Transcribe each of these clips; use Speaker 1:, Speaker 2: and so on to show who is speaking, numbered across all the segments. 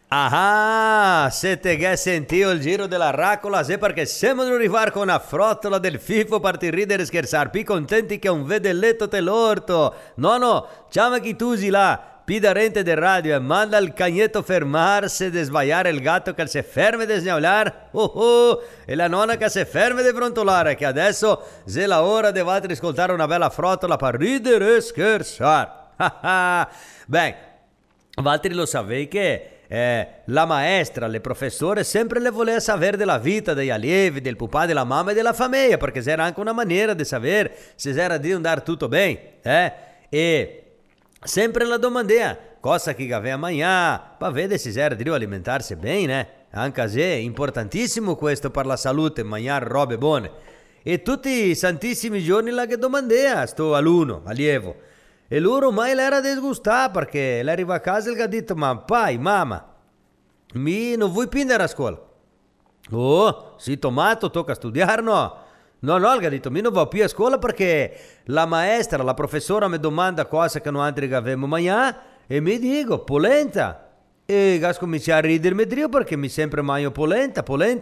Speaker 1: Ah, se te che sentito il giro della raccola, se perché siamo di arrivare con una frottola del FIFO per ti ridere e scherzare, più contenti che un vedelletto te l'orto. No, chiama chi tu si là, pida rente del radio e manda il cagnetto fermarsi de sbagliare il gatto che si ferma de sgnaular. E la nonna che si ferma de brontolare, che adesso se la ora devate ascoltare una bella frottola per ridere e scherzare. Beh, Valtteri lo sapevi che la maestra, le professore sempre le voleva sapere della vita degli allievi, del papà, della mamma e della famiglia, perché era anche una maniera di sapere se era di andare tutto bene, e sempre la domandea cosa che aveva mangiare per vedere se era di alimentarsi bene, anche se è importantissimo questo per la salute, mangiare robe buone. E tutti i santissimi giorni la che domandea sto allievo. E lui ormai l'era disgustato perché l'arriva a casa e gli ha detto: ma pai, mamma, mi non vuoi più andare a scuola? Oh, sì, tomato, tocca studiare, no? No, gli ha detto: mi non vado più a scuola perché la maestra, la professora mi domanda cose che noi altri avevamo mangiato e mi dico polenta. E gas cominciare a ridermi drio perché mi sempre mangio polenta.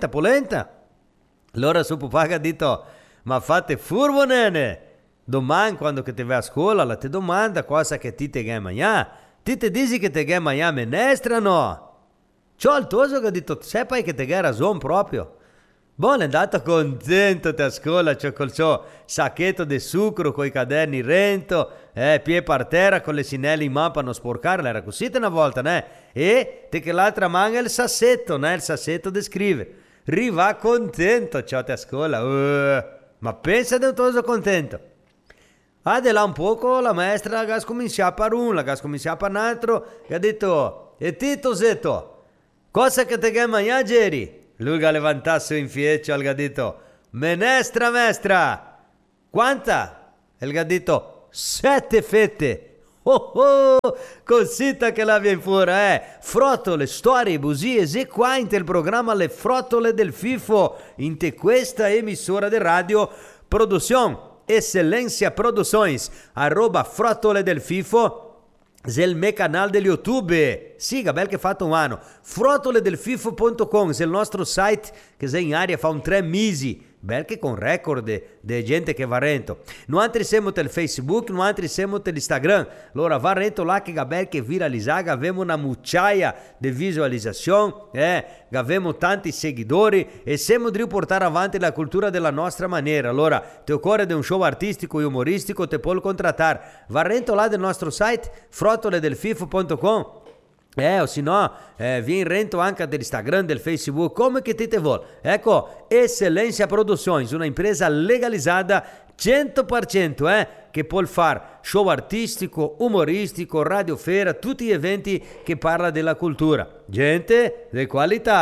Speaker 1: Allora suo papà ha detto: ma fate furbo, nene. Domani quando che te vai a scuola la ti domanda cosa che ti gai mangiare. Ti te dici che te gai mangiare menestra, no? C'ho il toso che ha detto: sai che te gai ragione proprio. Buon è andato contento a scuola, c'ho col suo sacchetto di sucro con i caderni rento, piedi per terra con le sinelle in mano per non sporcarle, era così una volta, né? E te che l'altra manga il sassetto, né? Il sassetto di scrivere. Riva contento, c'ho a scuola. Ma pensa di un toso contento. Di là un poco la maestra ha cominciato per uno, ha cominciato per un altro, e ha detto: e ti tosetto, cosa che te che mangiare ieri? Lui ha levantato in fiecchio e ha detto: menestra mestra, quanta? E gli ha detto: 7 fette. Cosita che la viene fuori, Frottole, storie, bugie, e qua in il programma Le Frottole del FIFO, in questa emissora di radio, produzione Excelência Produções, @Frottole del FIFO, il mio canale di YouTube. Sì, bel che fatto un anno. Frottoledelfifo.com, è il nostro site che è in aria fa un 3 mesi. Bel che con record di gente che va rento. Noi altri siamo del Facebook, noi altri siamo dell'Instagram. Allora va rento là che bel che viralizzaga, abbiamo una mucciaia di visualizzazione, abbiamo tanti seguidori e siamo di portare avanti la cultura della nostra maniera. Allora, ti occorre di un show artistico e umoristico, te puoi contrattare. Va rento là del nostro site, frottoledelfifo.com. O se no, vieni in rento anche dell'Instagram, del Facebook, come che te vuoi. Ecco, Excelência Produções, una impresa legalizzata 100%, che può fare show artistico, umoristico, radiofera, tutti gli eventi che parla della cultura. Gente di qualità,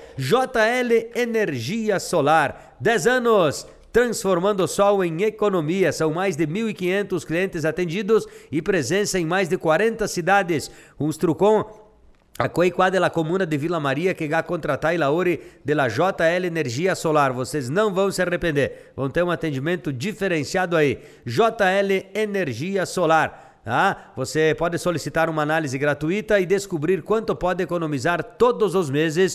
Speaker 1: JL Energia Solar, 10 anos transformando sol em economia. São mais de 1.500 clientes atendidos e presença em mais de 40 cidades. Um trucon a quei qua della comuna de Vila Maria que vai contratar e lavori della JL Energia Solar. Vocês não vão se arrepender. Vão ter um atendimento diferenciado aí. JL Energia Solar. Você pode solicitar uma análise gratuita e descobrir quanto pode economizar todos os meses.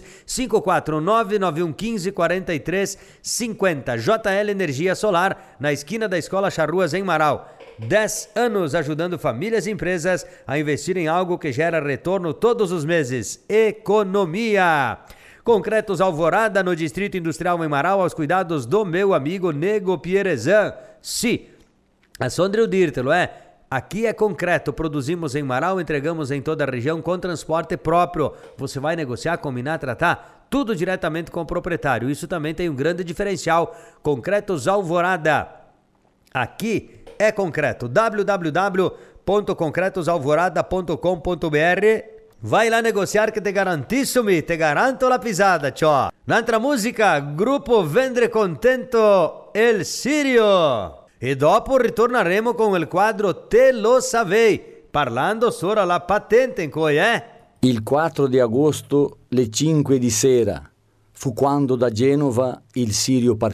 Speaker 1: 549-9115-4350. JL Energia Solar, na esquina da Escola Charruas, em Marau. 10 anos ajudando famílias e empresas a investir em algo que gera retorno todos os meses. Economia. Concretos Alvorada, no Distrito Industrial em Marau, aos cuidados do meu amigo Nego Pierezan. Sim, a Sondrio Dirtelo, Aqui é concreto, produzimos em Marau, entregamos em toda a região com transporte próprio. Você vai negociar, combinar, tratar tudo diretamente com o proprietário. Isso também tem um grande diferencial. Concretos Alvorada. Aqui é concreto. www.concretosalvorada.com.br. Vai lá negociar che te garantissimi, te garanto la pisada, ciao. Un'altra musica, gruppo Vendre Contento, El Sirio. E dopo ritorneremo con il quadro Te lo savei, parlando sopra la patente in cui
Speaker 2: Il 4 di agosto, le 5 di sera, fu quando da Genova il Sirio partì.